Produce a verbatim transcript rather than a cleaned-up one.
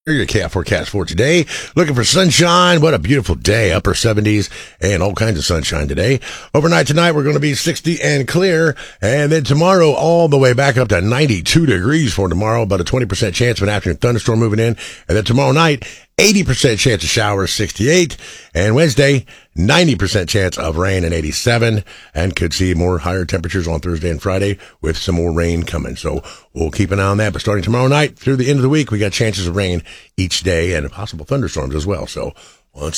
Here's your K F forecast for today. Looking for sunshine. What a beautiful day. Upper seventies and all kinds of sunshine today. Overnight tonight, we're going to be sixty and clear. And then tomorrow, all the way back up to ninety-two degrees for tomorrow. About a twenty percent chance of an afternoon thunderstorm moving in. And then tomorrow night, eighty percent chance of showers, sixty-eight. And Wednesday, ninety percent chance of rain and eighty-seven. And could see more higher temperatures on Thursday and Friday with some more rain coming. So we'll keep an eye on that. But starting tomorrow night through the end of the week, we got chances of rain each day and possible thunderstorms as well. So once